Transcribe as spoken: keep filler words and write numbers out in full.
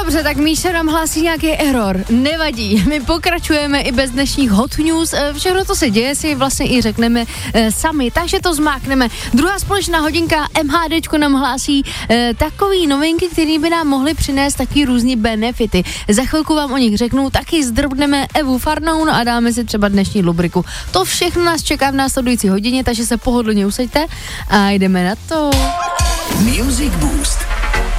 Dobře, tak Míša nám hlásí nějaký error. Nevadí, my pokračujeme i bez dnešních hot news. Všechno to se děje, si vlastně i řekneme e, sami, takže to zmákneme. Druhá společná hodinka MHDčko nám hlásí e, takový novinky, které by nám mohly přinést taky různý benefity. Za chvilku vám o nich řeknu, taky zdrbneme Evu Farnoun a dáme si třeba dnešní lubriku. To všechno nás čeká v následující hodině, takže se pohodlně usaďte a jdeme na to. Music Boost.